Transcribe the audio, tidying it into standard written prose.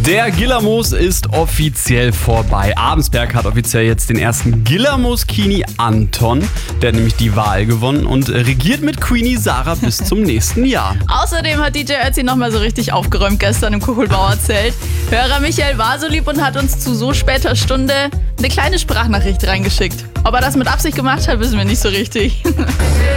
Der Gillermoos ist offiziell vorbei. Abensberg hat offiziell jetzt den ersten Gillermoos-Kini Anton. Der hat nämlich die Wahl gewonnen und regiert mit Queenie Sarah bis zum nächsten Jahr. Außerdem hat DJ Ötzi nochmal so richtig aufgeräumt gestern im Kuchelbauerzelt. Hörer Michael war so lieb und hat uns zu so später Stunde eine kleine Sprachnachricht reingeschickt. Ob er das mit Absicht gemacht hat, wissen wir nicht so richtig.